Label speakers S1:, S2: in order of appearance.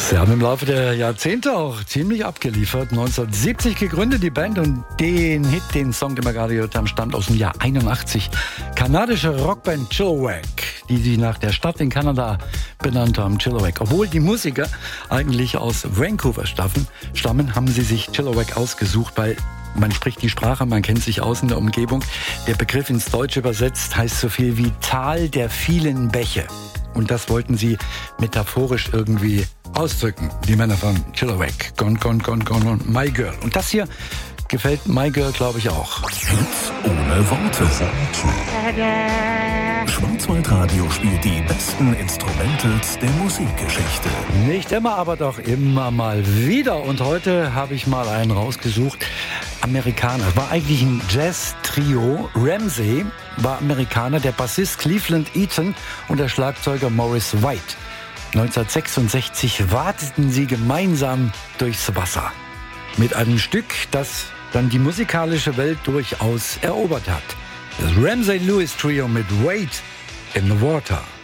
S1: Sie haben im Laufe der Jahrzehnte auch ziemlich abgeliefert. 1970 gegründet die Band und den Song, den wir gerade gehört haben, stammt aus dem Jahr 81. Kanadische Rockband Chilliwack, die sich nach der Stadt in Kanada benannt haben, Chilliwack. Obwohl die Musiker eigentlich aus Vancouver stammen, haben sie sich Chilliwack ausgesucht, weil man spricht die Sprache, man kennt sich aus in der Umgebung. Der Begriff ins Deutsche übersetzt heißt so viel wie Tal der vielen Bäche. Und das wollten sie metaphorisch irgendwie ausdrücken, die Männer von Chilliwack. Gone, gone, gone, gone und My Girl. Und das hier gefällt My Girl, glaube ich, auch.
S2: Hits ohne Worte. Schwarzwaldradio spielt die besten Instrumentals der Musikgeschichte.
S1: Nicht immer, aber doch immer mal wieder. Und heute habe ich mal einen rausgesucht. Amerikaner. War eigentlich ein Jazz-Trio. Ramsey war Amerikaner, der Bassist Cleveland Eaton und der Schlagzeuger Maurice White. 1966 warteten sie gemeinsam durchs Wasser. Mit einem Stück, das dann die musikalische Welt durchaus erobert hat. Das Ramsey Lewis Trio mit Wade in the Water.